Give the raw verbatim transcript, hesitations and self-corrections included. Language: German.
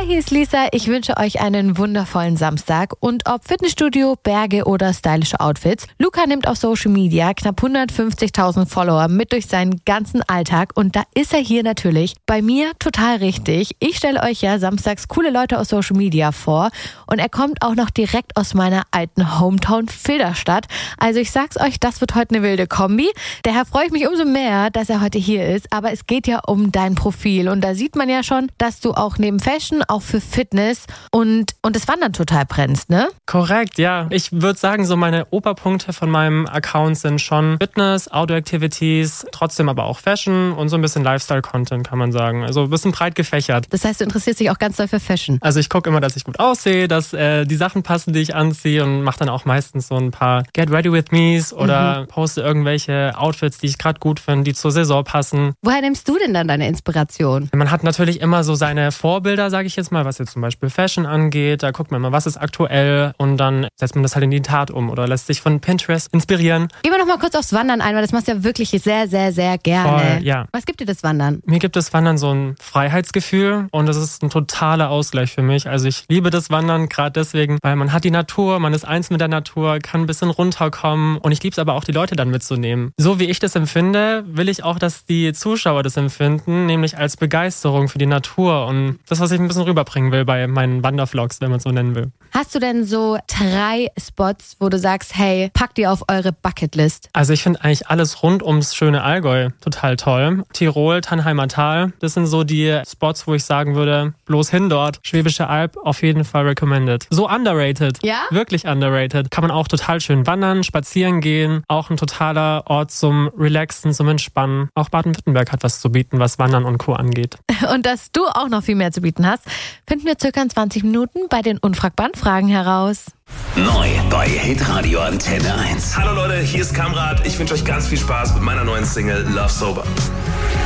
Hi, hier ist Lisa. Ich wünsche euch einen wundervollen Samstag. Und ob Fitnessstudio, Berge oder stylische Outfits, Luca nimmt auf Social Media knapp hundertfünfzigtausend Follower mit durch seinen ganzen Alltag. Und da ist er hier natürlich bei mir total richtig. Ich stelle euch ja samstags coole Leute aus Social Media vor. Und er kommt auch noch direkt aus meiner alten Hometown Filderstadt. Also ich sag's euch, das wird heute eine wilde Kombi. Daher freue ich mich umso mehr, dass er heute hier ist. Aber es geht ja um dein Profil. Und da sieht man ja schon, dass du auch neben Fashion, auch für Fitness und, und das Wandern total brennst, ne? Korrekt, ja. Ich würde sagen, so meine Oberpunkte von meinem Account sind schon Fitness, Outdoor-Activities, trotzdem aber auch Fashion und so ein bisschen Lifestyle-Content, kann man sagen. Also ein bisschen breit gefächert. Das heißt, du interessierst dich auch ganz doll für Fashion? Also ich gucke immer, dass ich gut aussehe, dass äh, die Sachen passen, die ich anziehe und mache dann auch meistens so ein paar Get Ready With Me's oder mhm. poste irgendwelche Outfits, die ich gerade gut finde, die zur Saison passen. Woher nimmst du denn dann deine Inspiration? Man hat natürlich immer so seine Vorbilder, sage ich jetzt mal, was jetzt zum Beispiel Fashion angeht. Da guckt man immer, was ist aktuell und dann setzt man das halt in die Tat um oder lässt sich von Pinterest inspirieren. Gehen wir noch mal kurz aufs Wandern ein, weil das machst du ja wirklich sehr, sehr, sehr gerne. Voll, ja. Was gibt dir das Wandern? Mir gibt das Wandern so ein Freiheitsgefühl und das ist ein totaler Ausgleich für mich. Also ich liebe das Wandern gerade deswegen, weil man hat die Natur, man ist eins mit der Natur, kann ein bisschen runterkommen und ich liebe es aber auch, die Leute dann mitzunehmen. So wie ich das empfinde, will ich auch, dass die Zuschauer das empfinden, nämlich als Begeisterung für die Natur und das, was ich ein bisschen rüberbringen will bei meinen Wandervlogs, wenn man es so nennen will. Hast du denn so drei Spots, wo du sagst, hey, packt die auf eure Bucketlist? Also ich finde eigentlich alles rund ums schöne Allgäu total toll. Tirol, Tannheimer Tal, das sind so die Spots, wo ich sagen würde, bloß hin dort. Schwäbische Alb, auf jeden Fall recommended. So underrated. Ja? Wirklich underrated. Kann man auch total schön wandern, spazieren gehen. Auch ein totaler Ort zum Relaxen, zum Entspannen. Auch Baden-Württemberg hat was zu bieten, was Wandern und Co. angeht. Und dass du auch noch viel mehr zu bieten hast, finden wir circa in zwanzig Minuten bei den unfragbaren Fragen heraus. Neu bei Hitradio Antenne eins. Hallo Leute, hier ist Kamrat. Ich wünsche euch ganz viel Spaß mit meiner neuen Single Love Sober.